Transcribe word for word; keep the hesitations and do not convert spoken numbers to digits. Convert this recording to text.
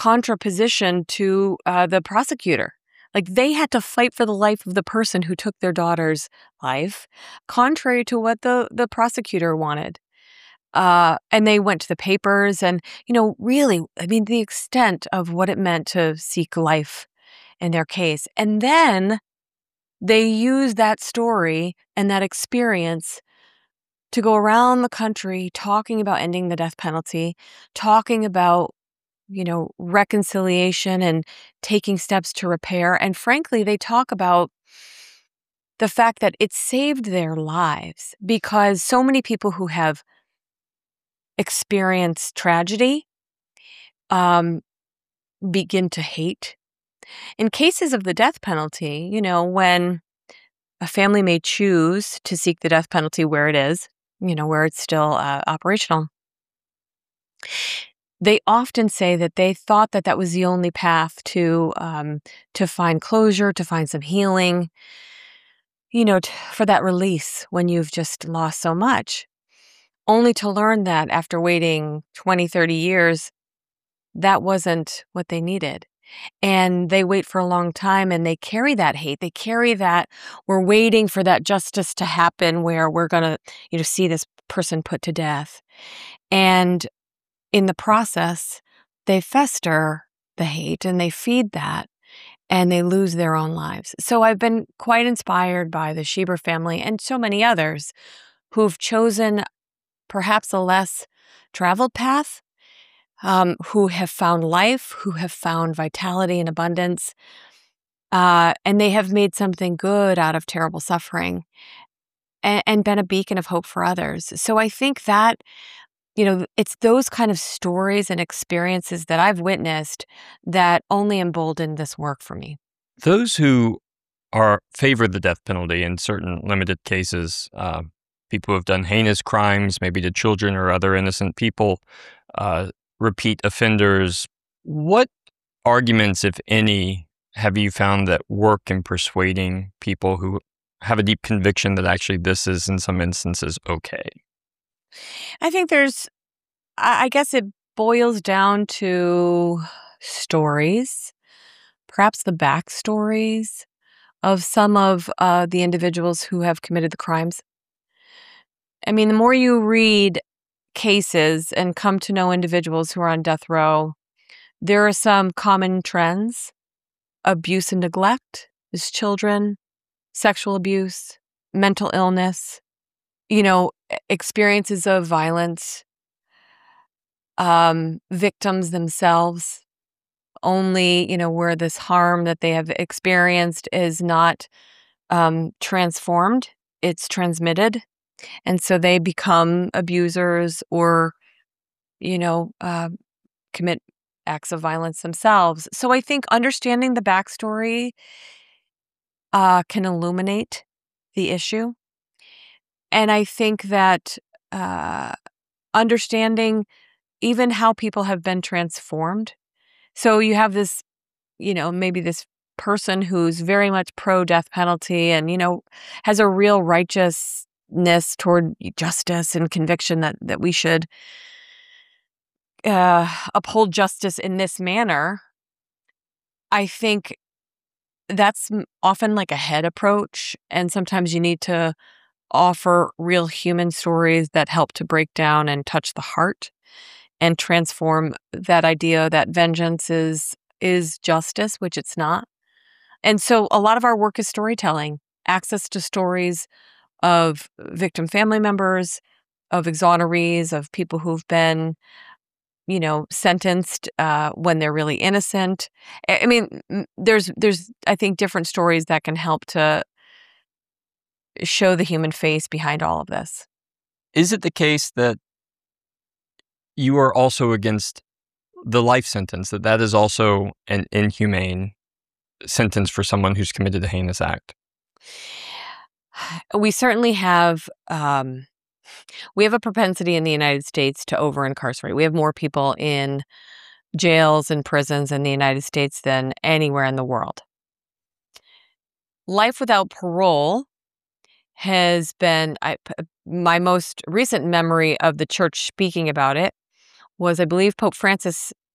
contraposition to uh, the prosecutor. Like, they had to fight for the life of the person who took their daughter's life, contrary to what the, the prosecutor wanted. Uh, and they went to the papers and, you know, really, I mean, the extent of what it meant to seek life in their case. And then they used that story and that experience to go around the country talking about ending the death penalty, talking about, you know, reconciliation and taking steps to repair. And frankly, they talk about the fact that it saved their lives because so many people who have experienced tragedy um, begin to hate. In cases of the death penalty, you know, when a family may choose to seek the death penalty where it is, you know, where it's still uh, operational, they often say that they thought that that was the only path to um, to find closure, to find some healing, you know, t- for that release when you've just lost so much, only to learn that after waiting twenty, thirty years, that wasn't what they needed. And they wait for a long time and they carry that hate. They carry that we're waiting for that justice to happen where we're going to, you know, see this person put to death. And in the process, they fester the hate and they feed that and they lose their own lives. So I've been quite inspired by the Schieber family and so many others who've chosen perhaps a less traveled path, um, who have found life, who have found vitality and abundance, uh, and they have made something good out of terrible suffering and, and been a beacon of hope for others. So I think that, you know, it's those kind of stories and experiences that I've witnessed that only embolden this work for me. Those who are favor the death penalty in certain limited cases, uh, people who have done heinous crimes, maybe to children or other innocent people, uh, repeat offenders. What arguments, if any, have you found that work in persuading people who have a deep conviction that actually this is, in some instances, okay? I think there's, I I guess it boils down to stories, perhaps the backstories of some of uh, the individuals who have committed the crimes. I mean, the more you read cases and come to know individuals who are on death row, there are some common trends: abuse and neglect as children, sexual abuse, mental illness, you know, e- experiences of violence, um, victims themselves, only, you know, where this harm that they have experienced is not um, transformed, it's transmitted. And so they become abusers or, you know, uh, commit acts of violence themselves. So I think understanding the backstory uh, can illuminate the issue. And I think that uh, understanding even how people have been transformed. So you have this, you know, maybe this person who's very much pro death penalty and, you know, has a real righteousness toward justice and conviction that, that we should uh, uphold justice in this manner. I think that's m- often like a head approach. And sometimes you need to offer real human stories that help to break down and touch the heart and transform that idea that vengeance is is justice, which it's not. And so a lot of our work is storytelling, access to stories of victim family members, of exonerees, of people who've been, you know, sentenced uh, when they're really innocent. I I mean, m- there's there's I think different stories that can help to show the human face behind all of this. Is it the case that you are also against the life sentence, that that is also an inhumane sentence for someone who's committed a heinous act? We certainly have um, we have a propensity in the United States to over incarcerate. We have more people in jails and prisons in the United States than anywhere in the world. Life without parole has been I, p- my most recent memory of the church speaking about it was, I believe, Pope Francis